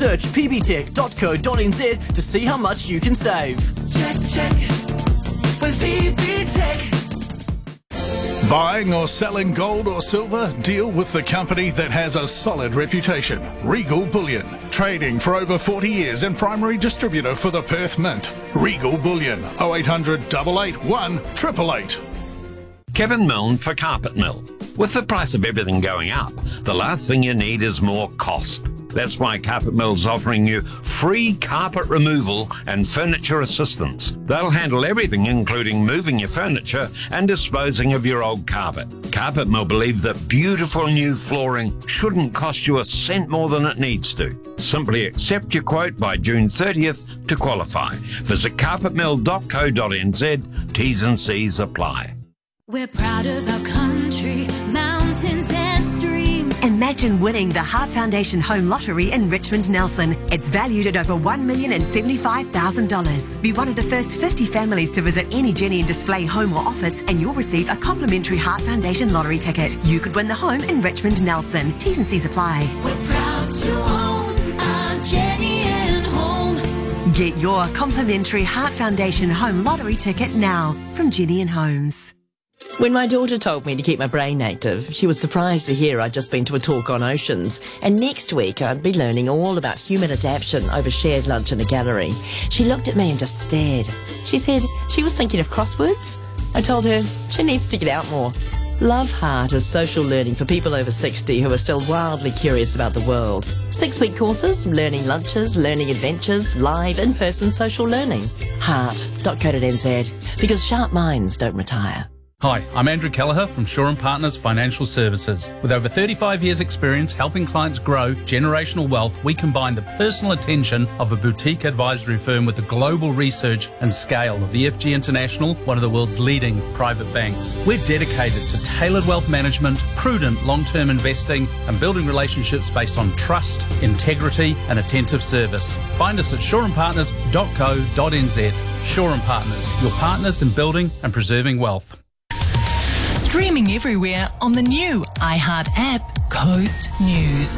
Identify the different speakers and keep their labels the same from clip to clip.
Speaker 1: Search pptech.co.nz to see how much you can save. Check with pptech.
Speaker 2: Buying or selling gold or silver? Deal with the company that has a solid reputation. Regal Bullion. Trading for over 40 years and primary distributor for the Perth Mint. Regal Bullion. 0800 881 888.
Speaker 3: Kevin Milne for Carpet Mill. With the price of everything going up, the last thing you need is more cost. That's why Carpet Mill's offering you free carpet removal and furniture assistance. They'll handle everything, including moving your furniture and disposing of your old carpet. Carpet Mill believe that beautiful new flooring shouldn't cost you a cent more than it needs to. Simply accept your quote by June 30th to qualify. Visit carpetmill.co.nz. T's and C's apply.
Speaker 4: We're proud of our country, mountains and streams.
Speaker 5: Imagine winning the Heart Foundation Home Lottery in Richmond Nelson. It's valued at over $1,075,000. Be one of the first 50 families to visit any Jenny and Display home or office and you'll receive a complimentary Heart Foundation lottery ticket. You could win the home in Richmond Nelson. T's and C's apply.
Speaker 4: We're proud to own our Jenny and Home.
Speaker 5: Get your complimentary Heart Foundation Home Lottery ticket now from Jenny and Homes.
Speaker 6: When my daughter told me to keep my brain active, she was surprised to hear I'd just been to a talk on oceans, and next week I'd be learning all about human adaptation over shared lunch in a gallery. She looked at me and just stared. She said she was thinking of crosswords. I told her she needs to get out more. Love Heart is social learning for people over 60 who are still wildly curious about the world. 6-week courses, learning lunches, learning adventures, live in-person social learning. Heart.co.nz, because sharp minds don't retire.
Speaker 7: Hi, I'm Andrew Kelleher from Shaw & Partners Financial Services. With over 35 years' experience helping clients grow generational wealth, we combine the personal attention of a boutique advisory firm with the global research and scale of EFG International, one of the world's leading private banks. We're dedicated to tailored wealth management, prudent long-term investing, and building relationships based on trust, integrity, and attentive service. Find us at shawandpartners.co.nz. Shaw & Partners, your partners in building and preserving wealth.
Speaker 8: Streaming everywhere on the new iHeart app, Coast News.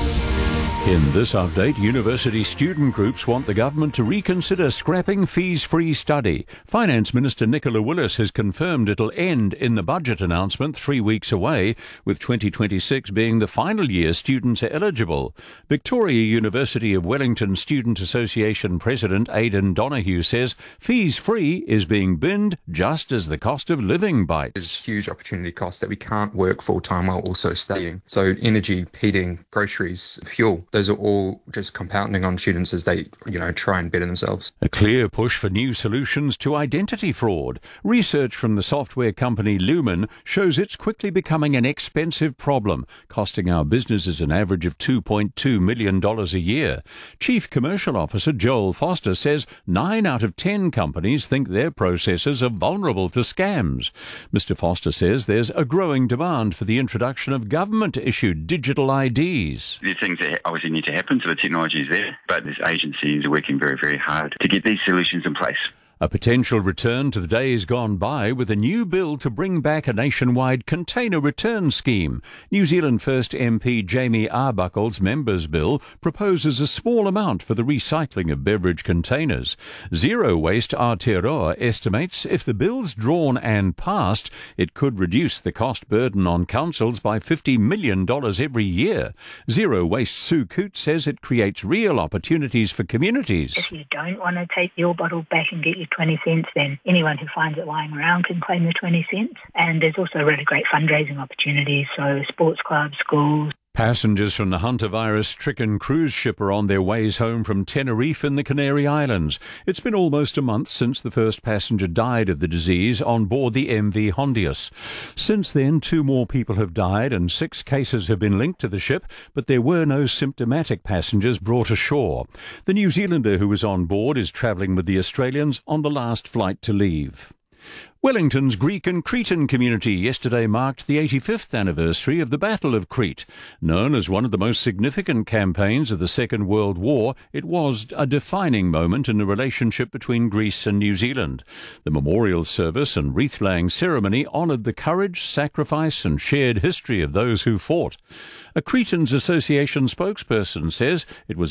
Speaker 9: In this update, university student groups want the government to reconsider scrapping fees-free study. Finance Minister Nicola Willis has confirmed it'll end in the budget announcement 3 weeks away, with 2026 being the final year students are eligible. Victoria University of Wellington Student Association President Aidan Donoghue says fees-free is being binned just as the cost of living bites.
Speaker 10: There's huge opportunity costs that we can't work full-time while also studying. So energy, heating, groceries, fuel, those are all just compounding on students as they, try and better themselves.
Speaker 9: A clear push for new solutions to identity fraud. Research from the software company Lumen shows it's quickly becoming an expensive problem, costing our businesses an average of $2.2 million a year. Chief Commercial Officer Joel Foster says 9 out of 10 companies think their processes are vulnerable to scams. Mr. Foster says there's a growing demand for the introduction of government-issued digital IDs.
Speaker 11: There's things that obviously need to happen, so the technology is there, but these agencies are working very, very hard to get these solutions in place.
Speaker 9: A potential return to the days gone by with a new bill to bring back a nationwide container return scheme. New Zealand First MP Jamie Arbuckle's members' bill proposes a small amount for the recycling of beverage containers. Zero Waste Aotearoa estimates if the bill's drawn and passed, it could reduce the cost burden on councils by $50 million every year. Zero Waste Sue Coote says it creates real opportunities for communities.
Speaker 12: If you don't want to take your bottle back and get your 20 cents, then anyone who finds it lying around can claim the 20 cents. And there's also really great fundraising opportunities, so sports clubs, schools.
Speaker 9: Passengers from the hantavirus-stricken cruise ship are on their ways home from Tenerife in the Canary Islands. It's been almost a month since the first passenger died of the disease on board the MV Hondius. Since then, 2 more people have died and 6 cases have been linked to the ship, but there were no symptomatic passengers brought ashore. The New Zealander who was on board is travelling with the Australians on the last flight to leave. Wellington's Greek and Cretan community yesterday marked the 85th anniversary of the Battle of Crete. Known as one of the most significant campaigns of the Second World War, it was a defining moment in the relationship between Greece and New Zealand. The memorial service and wreath-laying ceremony honoured the courage, sacrifice and shared history of those who fought. A Cretans Association spokesperson says it was